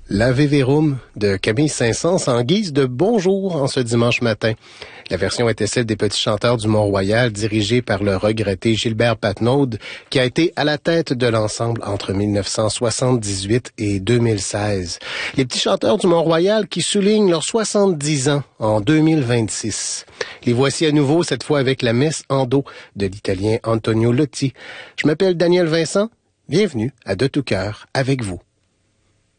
L'Ave Verum de Camille Saint-Saëns en guise de bonjour en ce dimanche matin. La version était celle des Petits Chanteurs du Mont-Royal, dirigée par le regretté Gilbert Patnaud, qui a été à la tête de l'ensemble entre 1978 et 2016. Les Petits Chanteurs du Mont-Royal qui soulignent leurs 70 ans en 2026. Les voici à nouveau, cette fois avec la messe en do de l'Italien Antonio Lotti. Je m'appelle Daniel Vincent. Bienvenue à De tout cœur avec vous.